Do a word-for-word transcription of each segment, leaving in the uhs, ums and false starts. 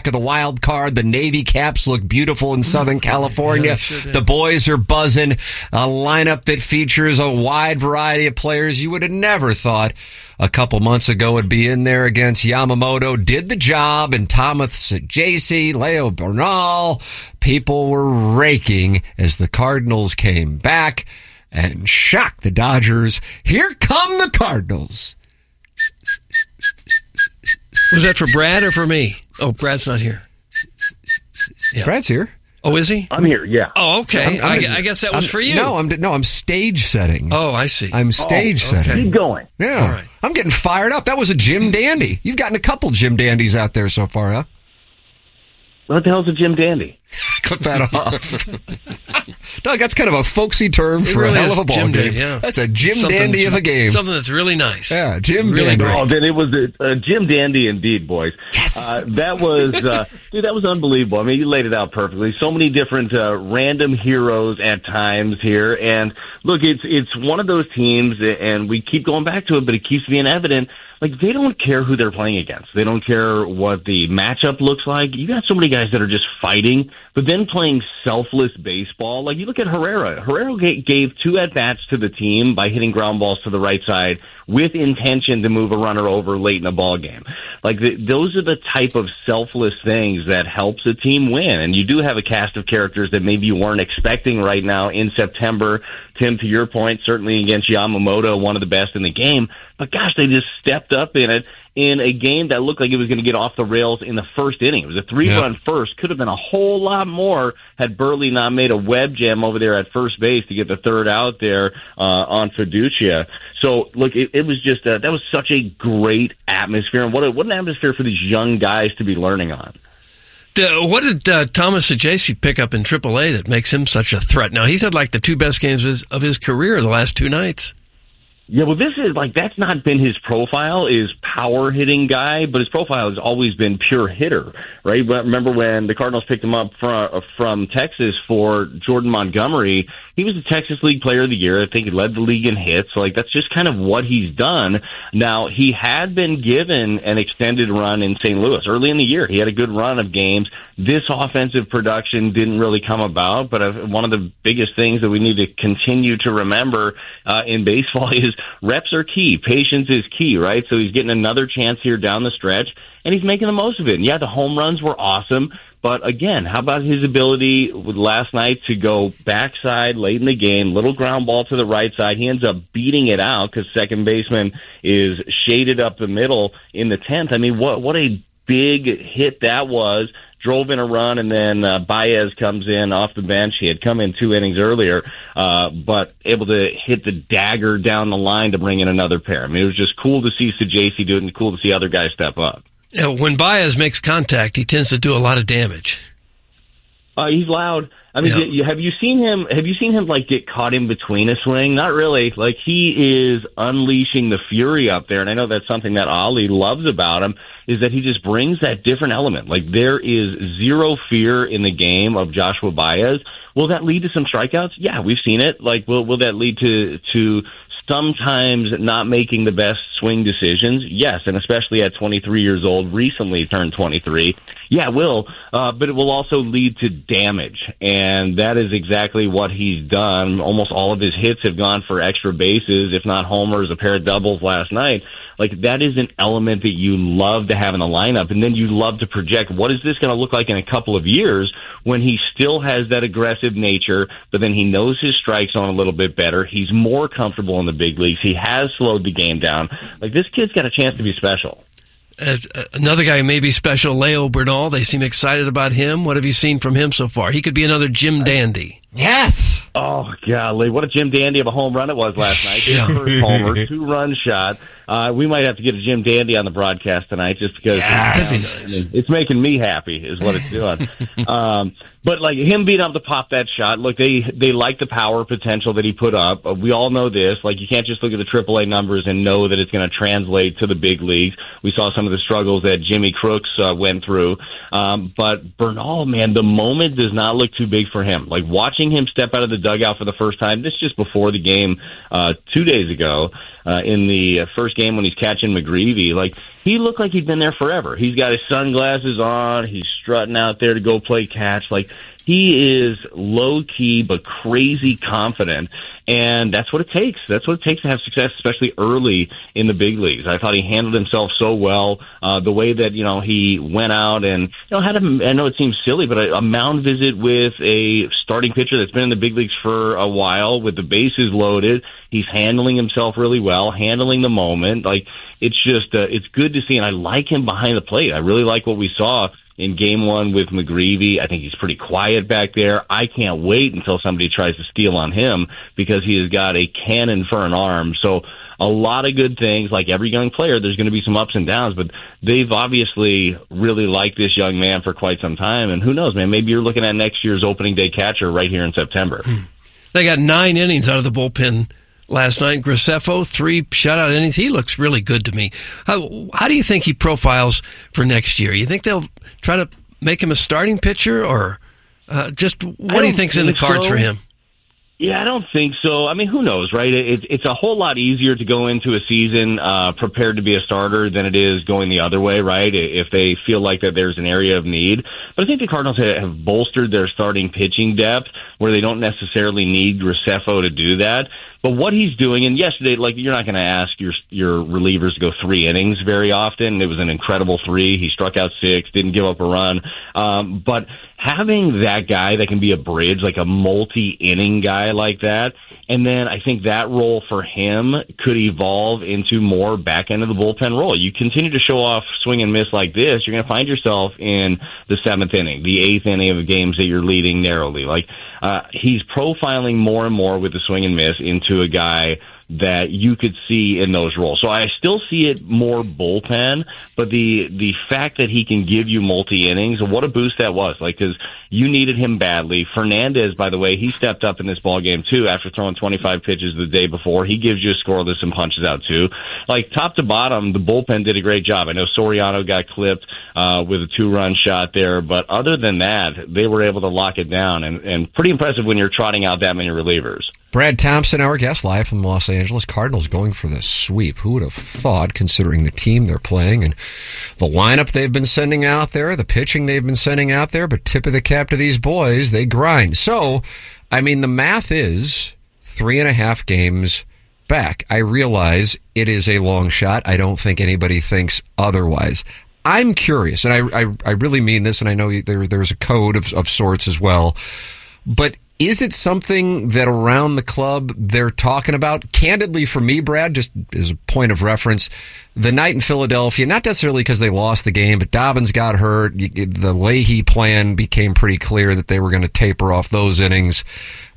back of the wild card. The Navy caps look beautiful in Southern California. Yeah, sure the boys are buzzing. A lineup that features a wide variety of players you would have never thought a couple months ago would be in there against Yamamoto. Did the job, and Thomas J C, Leo Bernal. People were raking as the Cardinals came back and shocked the Dodgers. Here come the Cardinals. Was that for Brad or for me? Oh, Brad's not here. Yeah. Brad's here. Oh, is he? I'm here, yeah. Oh, okay. I'm, I'm, I, I guess that was I'm, for you. No, I'm no, I'm stage setting. Oh, I see. I'm stage oh, okay. setting. Keep going. Yeah. All right. I'm getting fired up. That was a Jim Dandy. You've gotten a couple Jim Dandies out there so far, huh? What the hell's a Jim Dandy? Clip that off. Doug, that's kind of a folksy term It for really a hell is of a ball Jim game. Dandy, yeah. That's a Jim Something Dandy that's- of a game. Something that's really nice. Yeah, Jim really Dandy. great. Oh, then it was a, a Jim Dandy indeed, boys. Yes. Uh, that was, uh, dude, that was unbelievable. I mean, you laid it out perfectly. So many different uh, random heroes at times here. And look, it's it's one of those teams, and we keep going back to it, but it keeps being evident. Like, they don't care who they're playing against. They don't care what the matchup looks like. You got so many guys that are just fighting, but then playing selfless baseball. Like, you look at Herrera. Herrera gave two at-bats to the team by hitting ground balls to the right side with intention to move a runner over late in a ball game. Like, the, those are the type of selfless things that helps a team win. And you do have a cast of characters that maybe you weren't expecting right now in September. Tim, to your point, certainly against Yamamoto, one of the best in the game. But gosh, they just stepped up in it in a game that looked like it was going to get off the rails in the first inning. It was a three-run yeah. first. Could have been a whole lot more had Burley not made a web jam over there at first base to get the third out there uh, on Fiducia. So, look, it, it was just a, that was such a great atmosphere. And what, a, what an atmosphere for these young guys to be learning on. The, what did uh, Thomas Saggese pick up in triple A that makes him such a threat? Now, he's had like the two best games of his, of his career the last two nights. Yeah, well, this is like, that's not been his profile, is power hitting guy, but his profile has always been pure hitter, right? Remember when the Cardinals picked him up from, from Texas for Jordan Montgomery? He was the Texas League Player of the Year. I think he led the league in hits. Like, that's just kind of what he's done. Now, he had been given an extended run in Saint Louis early in the year. He had a good run of games. This offensive production didn't really come about, but one of the biggest things that we need to continue to remember uh, in baseball is reps are key. Patience is key, right? So he's getting another chance here down the stretch, and he's making the most of it. And yeah, the home runs were awesome, but again, how about his ability with last night to go backside late in the game, little ground ball to the right side. He ends up beating it out because second baseman is shaded up the middle in the tenth. I mean, what what a big hit that was. Drove in a run, and then uh, Baez comes in off the bench. He had come in two innings earlier, uh, but able to hit the dagger down the line to bring in another pair. I mean, it was just cool to see Saggese do it and cool to see other guys step up. Yeah, when Baez makes contact, he tends to do a lot of damage. Uh, he's loud. I mean, yeah. you, have you seen him? Have you seen him like get caught in between a swing? Not really. Like, he is unleashing the fury up there, and I know that's something that Ollie loves about him, is that he just brings that different element. Like, there is zero fear in the game of Joshua Baez. Will that lead to some strikeouts? Yeah, we've seen it. Like, will will that lead to to sometimes not making the best swing decisions? Yes, and especially at twenty-three years old, recently turned twenty-three. Yeah, it will, uh, but it will also lead to damage, and that is exactly what he's done. Almost all of his hits have gone for extra bases, if not homers, a pair of doubles last night. Like, that is an element that you love to have in the lineup, and then you love to project, what is this going to look like in a couple of years when he still has that aggressive nature, but then he knows his strike zone a little bit better. He's more comfortable in the big leagues. He has slowed the game down. Like, this kid's got a chance to be special. Uh, another guy who may be special, Leo Bernal. They seem excited about him. What have you seen from him so far? He could be another Jim Dandy. Yes. Oh, golly, what a Jim Dandy of a home run it was last night. His first homer, two-run shot. Uh, we might have to get a Jim Dandy on the broadcast tonight just because yes. it's, it's making me happy is what it's doing. um, but, like, him being able to pop that shot, look, they they like the power potential that he put up. Uh, we all know this. Like, you can't just look at the triple A numbers and know that it's going to translate to the big leagues. We saw some of the struggles that Jimmy Crooks uh, went through. Um, but Bernal, man, the moment does not look too big for him. Like, watching him step out of the dugout for the first time, this just before the game uh, two days ago, uh, in the first game when he's catching McGreevy. Like, he looked like he'd been there forever. He's got his sunglasses on. He's strutting out there to go play catch. Like, he is low-key but crazy confident, and that's what it takes. That's what it takes to have success, especially early in the big leagues. I thought he handled himself so well. Uh, the way that, you know, he went out and, you know, had a, I know it seems silly, but a, a mound visit with a starting pitcher that's been in the big leagues for a while with the bases loaded. He's handling himself really well, handling the moment. Like, it's just, uh, it's good to see, and I like him behind the plate. I really like what we saw in game one with McGreevy. I think he's pretty quiet back there. I can't wait until somebody tries to steal on him because he has got a cannon for an arm. So a lot of good things. Like every young player, there's going to be some ups and downs, but they've obviously really liked this young man for quite some time. And who knows, man, maybe you're looking at next year's opening day catcher right here in September. They got nine innings out of the bullpen last night. Graceffo, three shutout innings. He looks really good to me. How, how do you think he profiles for next year? You think they'll try to make him a starting pitcher, or uh, just what do you think's in the cards so. for him? Yeah, I don't think so. I mean, who knows, right? It's it's a whole lot easier to go into a season uh, prepared to be a starter than it is going the other way, right? If they feel like that there's an area of need. But I think the Cardinals have bolstered their starting pitching depth where they don't necessarily need Graceffo to do that. But what he's doing, and yesterday, like, you're not going to ask your your relievers to go three innings very often. It was an incredible three. He struck out six, didn't give up a run. Um, but having that guy that can be a bridge, like a multi-inning guy like that, and then I think that role for him could evolve into more back end of the bullpen role. You continue to show off swing and miss like this, you're going to find yourself in the seventh inning, the eighth inning of games that you're leading narrowly. Like, uh, he's profiling more and more with the swing and miss into a guy that you could see in those roles. So I still see it more bullpen, but the the fact that he can give you multi-innings, what a boost that was. Like, because you needed him badly. Fernandez, by the way, he stepped up in this ball game too after throwing twenty-five pitches the day before. He gives you a scoreless and punches out too. Like, top to bottom, the bullpen did a great job. I know Soriano got clipped uh, with a two-run shot there, but other than that, they were able to lock it down, and, and pretty impressive when you're trotting out that many relievers. Brad Thompson, our guest, live from Los Angeles. Cardinals going for the sweep. Who would have thought, considering the team they're playing and the lineup they've been sending out there, the pitching they've been sending out there, but tip of the cap to these boys, they grind. So, I mean, the math is three and a half games back. I realize it is a long shot. I don't think anybody thinks otherwise. I'm curious, and I, I, I really mean this, and I know there, there's a code of, of sorts as well, but is it something that around the club they're talking about? Candidly, for me, Brad, just as a point of reference, the night in Philadelphia, not necessarily because they lost the game, but Dobbins got hurt. The Leahy plan became pretty clear that they were going to taper off those innings.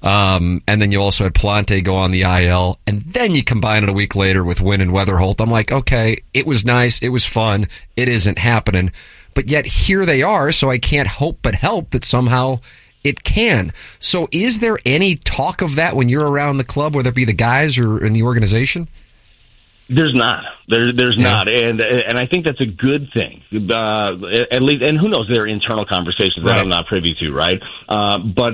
Um, and then you also had Plante go on the I L. And then you combine it a week later with Wynn and Weatherholt. I'm like, okay, it was nice. It was fun. It isn't happening. But yet here they are, so I can't hope but help that somehow it can. So is there any talk of that when you're around the club, whether it be the guys or in the organization? There's not. There, there's yeah. not, and and I think that's a good thing. Uh, at least, and who knows, there are internal conversations that right. I'm not privy to, right? Uh, but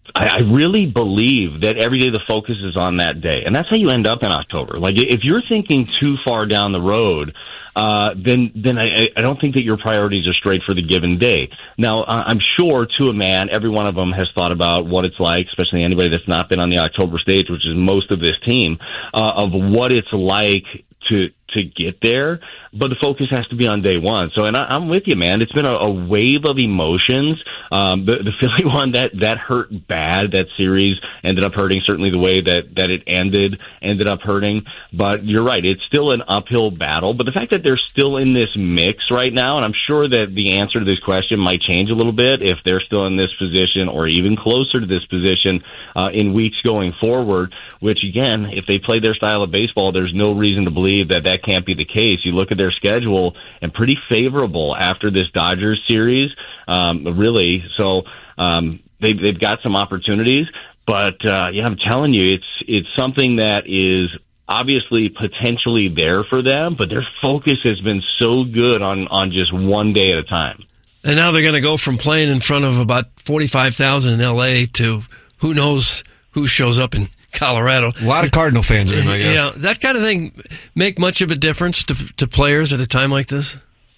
I really believe that every day the focus is on that day, and that's how you end up in October. Like, if you're thinking too far down the road, uh, then then I, I don't think that your priorities are straight for the given day. Now, I'm sure to a man, every one of them has thought about what it's like, especially anybody that's not been on the October stage, which is most of this team, uh, of what it's like to to get there, but the focus has to be on day one. So, and I, I'm with you, man. It's been a, a wave of emotions. Um, the, the Philly one, that, that hurt bad. That series ended up hurting, certainly the way that, that it ended, ended up hurting. But you're right, it's still an uphill battle. But the fact that they're still in this mix right now, and I'm sure that the answer to this question might change a little bit if they're still in this position or even closer to this position uh, in weeks going forward, which, again, if they play their style of baseball, there's no reason to believe that that can't be the case. You look at their schedule, and pretty favorable after this Dodgers series, um, really. So um, they've, they've got some opportunities, but uh, yeah, I'm telling you, it's it's something that is obviously potentially there for them, but their focus has been so good on, on just one day at a time. And now they're going to go from playing in front of about forty-five thousand in L A to who knows who shows up in Colorado. A lot of Cardinal fans are in, I guess. Yeah, that kind of thing make much of a difference to to players at a time like this?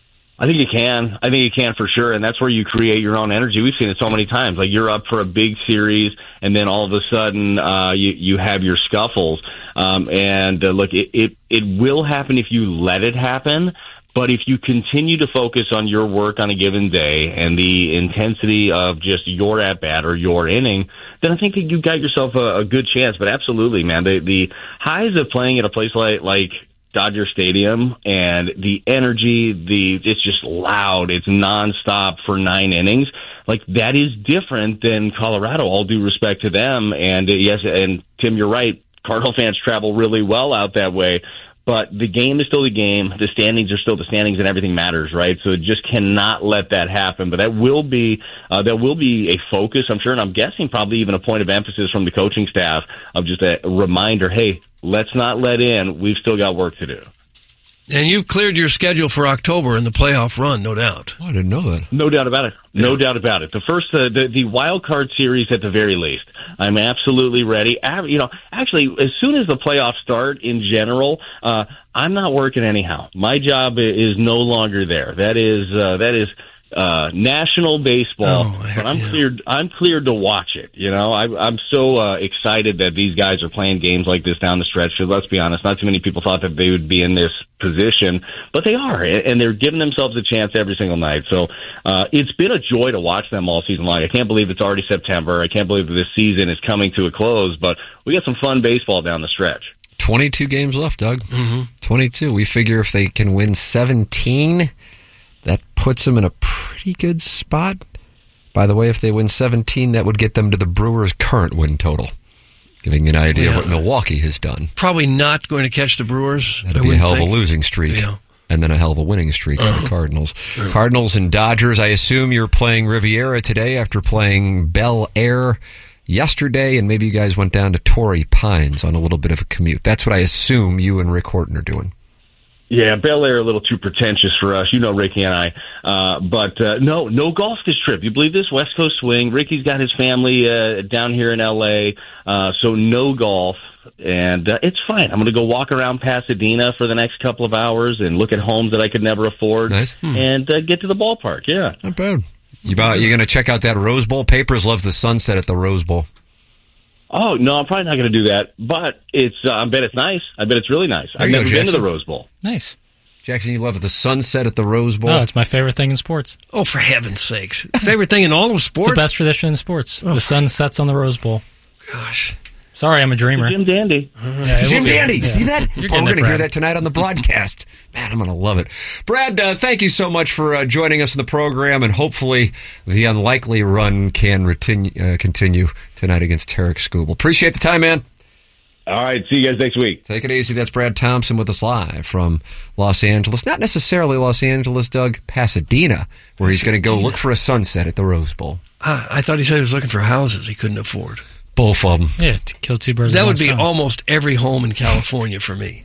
I think it can. I think it can for sure, and that's where you create your own energy. We've seen it so many times. Like you're up for a big series, and then all of a sudden uh, you you have your scuffles. Um, and uh, look, it, it it will happen if you let it happen. But if you continue to focus on your work on a given day and the intensity of just your at bat or your inning, then I think that you got yourself a, a good chance. But absolutely, man, the the highs of playing at a place like like. Dodger Stadium and the energy, the it's just loud, it's nonstop for nine innings. Like that is different than Colorado. All due respect to them, and uh, yes, and Tim, you're right. Cardinal fans travel really well out that way. But the game is still the game. The standings are still the standings, and everything matters, right? So it just cannot let that happen. But that will be uh, that will be a focus, I'm sure, and I'm guessing probably even a point of emphasis from the coaching staff of just a reminder, hey, let's not let in. We've still got work to do. And you've cleared your schedule for October in the playoff run, no doubt. Oh, I didn't know that. No doubt about it. No Yeah. doubt about it. The first, uh, the, the wild card series at the very least. I'm absolutely ready. You know, actually, as soon as the playoffs start in general, uh, I'm not working anyhow. My job is no longer there. That is, uh, that is, Uh, national baseball, Oh, I- but I'm yeah. cleared. I'm cleared to watch it. You know, I, I'm so uh, excited that these guys are playing games like this down the stretch. So let's be honest, not too many people thought that they would be in this position, but they are, and they're giving themselves a chance every single night. So uh, it's been a joy to watch them all season long. I can't believe it's already September. I can't believe that this season is coming to a close, but we got some fun baseball down the stretch. twenty-two games left, Doug. Mm-hmm. twenty-two. We figure if they can win seventeen, that puts them in a pretty good spot. By the way, if they win seventeen, that would get them to the Brewers' current win total, giving you an idea Yeah. of what Milwaukee has done. Probably not going to catch the Brewers. That'd I be a wouldn't hell of a think. losing streak. Yeah. And then a hell of a winning streak for the Cardinals. Cardinals and Dodgers, I assume you're playing Riviera today after playing Bel Air yesterday, and maybe you guys went down to Torrey Pines on a little bit of a commute. That's what I assume you and Rick Horton are doing. Yeah, Bel Air a little too pretentious for us. You know Ricky and I. Uh, but uh, no, no golf this trip. You believe this? West Coast swing. Ricky's got his family uh, down here in L A, uh, so no golf. And uh, it's fine. I'm going to go walk around Pasadena for the next couple of hours and look at homes that I could never afford. Nice. Hmm. And uh, get to the ballpark, yeah. Not bad. You about, you're going to check out that Rose Bowl? Papers loves the sunset at the Rose Bowl. Oh, no, I'm probably not going to do that. But it's. Uh, I bet it's nice. I bet it's really nice. There I've you go, never been to Jackson. the Rose Bowl. Nice. Jackson, you love the sunset at the Rose Bowl? Oh, it's my favorite thing in sports. Oh, for heaven's sakes. Favorite thing in all of It's sports? the best tradition in sports. Oh. The sun sets on the Rose Bowl. Gosh. Sorry, I'm a dreamer. Jim Dandy. Yeah, it Jim will be. Dandy, Yeah. see that? You're Oh, we're getting going it, to hear Brad. that tonight on the broadcast. Man, I'm going to love it. Brad, uh, thank you so much for uh, joining us in the program, and hopefully the unlikely run can retin- uh, continue tonight against Tarek Skubal. Appreciate the time, man. All right, see you guys next week. Take it easy. That's Brad Thompson with us live from Los Angeles. Not necessarily Los Angeles, Doug. Pasadena, where he's going to go look for a sunset at the Rose Bowl. Ah, I thought he said he was looking for houses he couldn't afford. Both of them. Yeah, to kill two birds That with would one be stone. almost every home in California for me.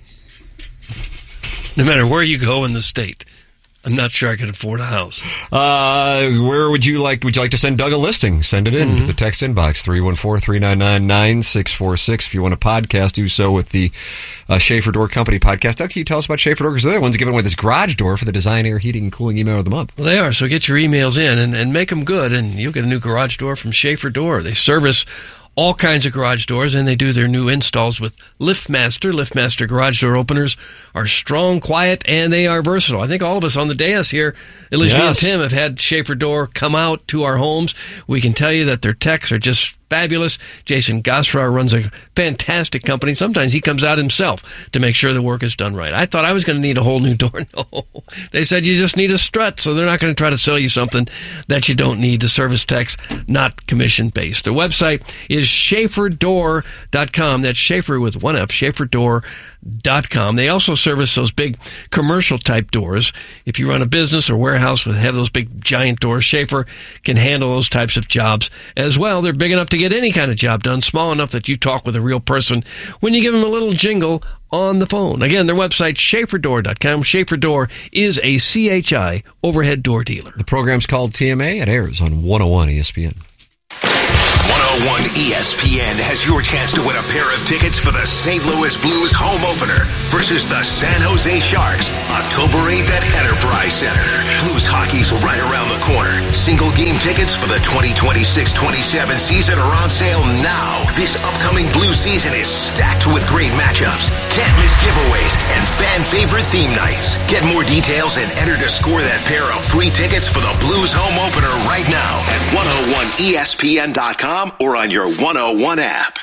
No matter where you go in the state, I'm not sure I could afford a house. Uh, where would you like? Would you like to send Doug a listing? Send it in Mm-hmm. to the text inbox three one four, three nine nine, nine six four six. If you want a podcast, do so with the uh, Schaefer Door Company podcast. Doug, can you tell us about Schaefer Door? Because they're the ones giving away this garage door for the Design, Air, Heating, and Cooling Email of the Month. Well, they are, so get your emails in and, and make them good, and you'll get a new garage door from Schaefer Door. They service all kinds of garage doors, and they do their new installs with LiftMaster. LiftMaster garage door openers are strong, quiet, and they are versatile. I think all of us on the dais here, at least Yes. me and Tim, have had Schaefer Door come out to our homes. We can tell you that their techs are just fabulous. Jason Gosfrar runs a fantastic company. Sometimes he comes out himself to make sure the work is done right. I thought I was going to need a whole new door. No. They said you just need a strut, so they're not going to try to sell you something that you don't need. The service tech's not commission-based. Their website is Schaefer Door dot com. That's Schaefer with one F, Schaefer Door dot com. They also service those big commercial-type doors. If you run a business or warehouse with have those big giant doors, Schaefer can handle those types of jobs as well. They're big enough to get any kind of job done, small enough that you talk with a real person when you give them a little jingle on the phone. Again, their website, Schaefer Door dot com. Schaefer Door is a C H I overhead door dealer. The program's called T M A. It airs on one oh one E S P N. one oh one E S P N has your chance to win a pair of tickets for the Saint Louis Blues home opener versus the San Jose Sharks, October eighth at Enterprise Center. Blues hockey's right around the corner. Single game tickets for the twenty twenty-six twenty-seven season are on sale now. This upcoming Blues season is stacked with great matchups, can't miss giveaways, and fan favorite theme nights. Get more details and enter to score that pair of free tickets for the Blues home opener right now at one oh one E S P N dot com or on your one oh one app.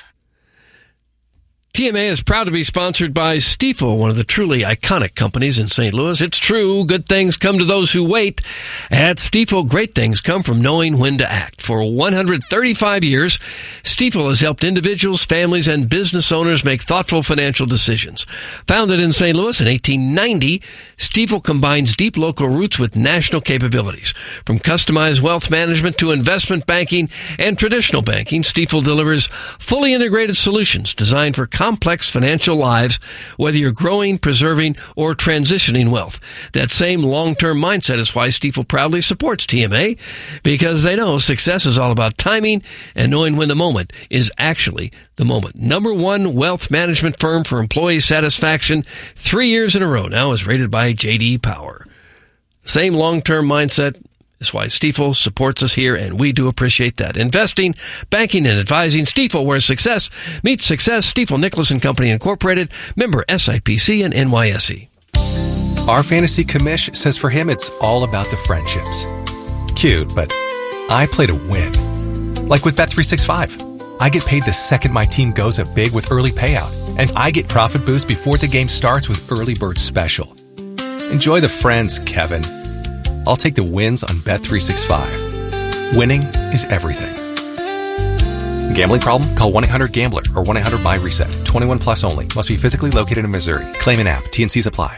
T M A is proud to be sponsored by Stifel, one of the truly iconic companies in Saint Louis. It's true, good things come to those who wait. At Stifel, great things come from knowing when to act. For one hundred thirty-five years, Stifel has helped individuals, families, and business owners make thoughtful financial decisions. Founded in Saint Louis in eighteen ninety, Stifel combines deep local roots with national capabilities. From customized wealth management to investment banking and traditional banking, Stifel delivers fully integrated solutions designed for complex financial lives, whether you're growing, preserving, or transitioning wealth. That same long-term mindset is why Stifel proudly supports T M A, because they know success is all about timing and knowing when the moment is actually the moment. Number one wealth management firm for employee satisfaction three years in a row now is rated by J D Power. Same long-term mindset. That's why Stifel supports us here, and we do appreciate that. Investing, banking, and advising. Stifel, where success meets success. Stifel Nicholas and Company Incorporated, member S I P C and N Y S E. Our fantasy commish says for him it's all about the friendships. Cute, but I play to win. Like with Bet three sixty-five. I get paid the second my team goes up big with early payout, and I get profit boost before the game starts with Early Bird Special. Enjoy the friends, Kevin. I'll take the wins on Bet three sixty-five. Winning is everything. Gambling problem? Call one eight hundred gambler or one eight hundred my reset. twenty-one plus only. Must be physically located in Missouri. Claim an app. T and C's apply.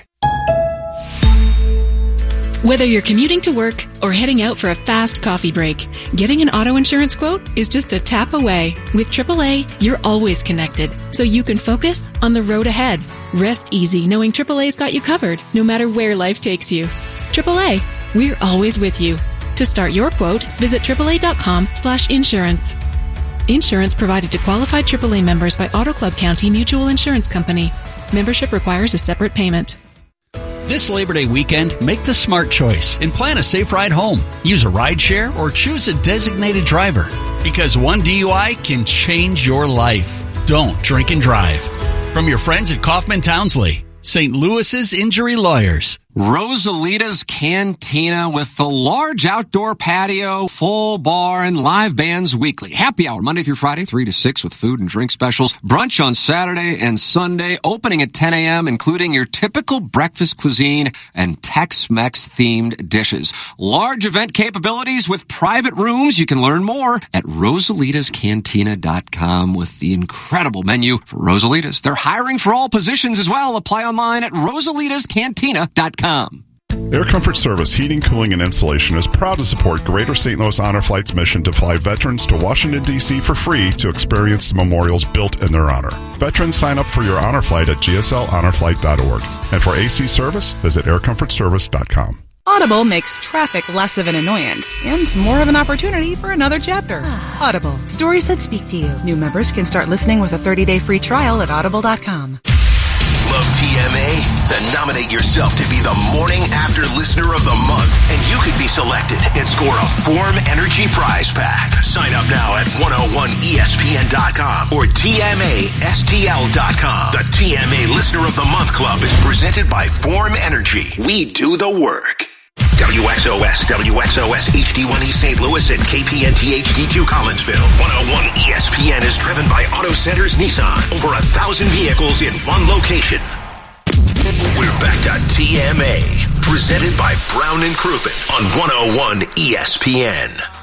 Whether you're commuting to work or heading out for a fast coffee break, getting an auto insurance quote is just a tap away. With triple A, you're always connected, so you can focus on the road ahead. Rest easy knowing triple A's got you covered, no matter where life takes you. triple A, we're always with you. To start your quote, visit triple A dot com slash insurance. Insurance provided to qualified triple A members by Auto Club County Mutual Insurance Company. Membership requires a separate payment. This Labor Day weekend, make the smart choice and plan a safe ride home. Use a rideshare or choose a designated driver, because one D U I can change your life. Don't drink and drive. From your friends at Kaufman Townsley, Saint Louis's injury lawyers. Rosalita's Cantina with the large outdoor patio, full bar, and live bands weekly. Happy hour Monday through Friday, three to six with food and drink specials. Brunch on Saturday and Sunday, opening at ten a.m., including your typical breakfast cuisine and Tex-Mex themed dishes. Large event capabilities with private rooms. You can learn more at rosalitas cantina dot com with the incredible menu for Rosalitas. They're hiring for all positions as well. Apply online at rosalitas cantina dot com. Air Comfort Service Heating, Cooling, and Insulation is proud to support Greater Saint Louis Honor Flight's mission to fly veterans to Washington, D C for free to experience the memorials built in their honor. Veterans sign up for your honor flight at g s l honor flight dot org. And for A C service, visit air comfort service dot com. Audible makes traffic less of an annoyance and more of an opportunity for another chapter. Audible. Stories that speak to you. New members can start listening with a thirty-day free trial at audible dot com. Love T M A? Then nominate yourself to be the Morning After Listener of the Month, and you could be selected and score a Form Energy prize pack. Sign up now at one oh one E S P N dot com or T M A S T L dot com. The T M A Listener of the Month Club is presented by Form Energy. We do the work. W X O S, W X O S H D one E Saint Louis and K P N T H D Q Collinsville. one oh one E S P N is driven by Auto Centers Nissan. Over a thousand vehicles in one location. We're back to T M A, presented by Brown and Crouppen on one oh one E S P N.